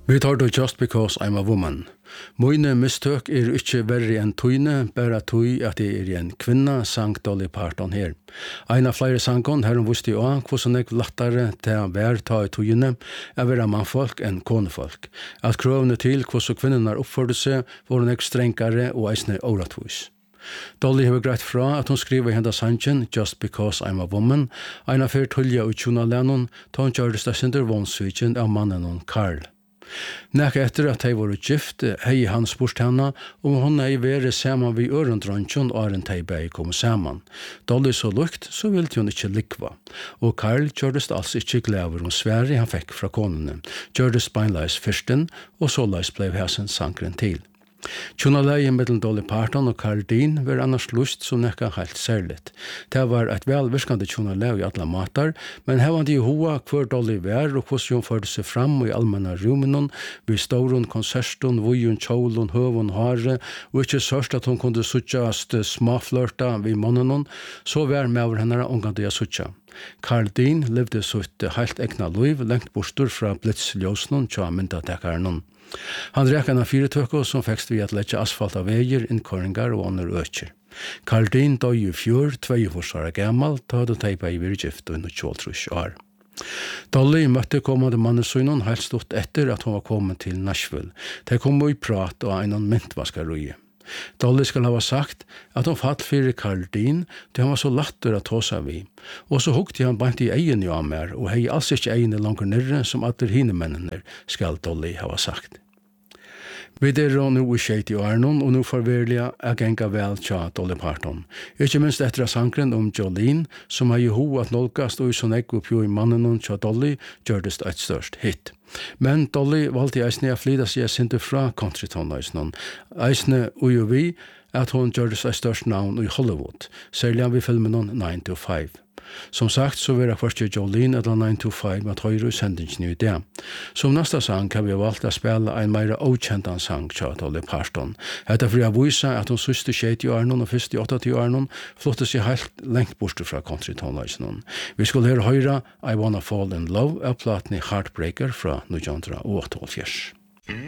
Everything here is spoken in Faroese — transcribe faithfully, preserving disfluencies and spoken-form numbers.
Vi tar det just because I'm a woman. Mine mistøk er ikke verre enn tøyne, bare tøy at det er en kvinna, sang Dolly Parton her. En av flere sangen her hun visste jo an hvordan jeg lettere til å være ta i tøyene er være mannfolk enn konefolk. At krøvene til hvordan kvinnerne oppførte seg var hun ikke strengere og eisne åretvis. Dolly har greit fra at hun skriver i henda sangen Just Because I'm a Woman, en av fyrt hulja ut tjona lennon, ta hun gjør det stasinder vonsvitsjen av mannen hun Karl. Nekka etter at de var gift, hei han spurt henne om hun hei vært saman vi ørendrøntjon og en de bei kom saman. Dolly så lukt, så ville hun ikke likva. Og Karl gjørdes alls ikke glæver om Sverige han fikk fra konene. Gjørdes beinleis fyrsten, og så leis blei hæsen sankren til. Tjonaleie mellom Dolly Parton og Karl Dean var annars lust som nekka helt særligt. Det var et velvirkande tjonaleie i alle matar, men her var de hoa hver Dolly var og hvordan hun førte seg fram i allmenna rumenon, vid stauron, konserton, vujun, tjolun, høvun, hare, og ikke sørst at hun kunde suttjast småflørta vid monnenon, så var med over henne omgande jeg suttja. Karl Dean levde sutt helt egna liv, lengt bostur fra blitzljósnon, tja myndatekarnon. Han drekk en av fyretøkker som fekst vi at letje asfalt av veier, innkøringar og andre økjer. Karl Dean døy i fjør, tveifors år gammal, da hadde teipa i virgift og under tjoltrus år. Dolly møtte kommande mannesøgnen helt stort etter at hun var kommet til Nashville. De kom i prat og en myntvaskaruje. Dolly skal ha sagt at hun fatt fyrir Karl Dean, til han var så latter at tåsa vi. Og så hukte han bant i egen jo av mer, og hei alls ikke egen langer nirre som alle hine mennene, skal Dolly ha sagt. Vi er nå i skjeit i Arnon, og nå forverlig er genga vel tja Dolly Parton. Ikke minst etter av sankren om Jolene, som har jo ho at nolkast og sånn ekk oppjo i mannen tja Dolly, gjørdes et størst hit. Men Dolly valgte eisne å flyda seg sinte fra countryton-eisnen. Eisne og jo vi at hun gjørdes et størst navn i Hollywood, særlig av i filmen nine to five. Som sagt, så var det først Jolene eller nine to five med høyre sendingen i det. Som neste sang kan vi valgt å spille en mer okjentan sang til Dolly Parton. Etter for jeg viser at hun syste skjeit i Arnon og første åtta til Arnon flotte seg helt lengt bort fra country-tonløsene. Vi skulle høre høyre I Wanna Fall in Love av platen i Heartbreaker fra nittien åttiåtte.